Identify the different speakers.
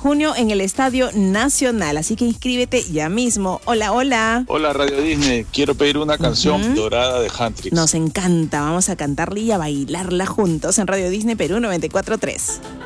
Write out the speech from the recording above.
Speaker 1: junio en el Estadio Nacional, así que inscríbete ya mismo. Hola, hola.
Speaker 2: Hola Radio Disney, quiero pedir una canción dorada de Huntrix.
Speaker 1: Nos encanta, vamos a cantarla y a bailarla juntos en Radio Disney Perú 94.3.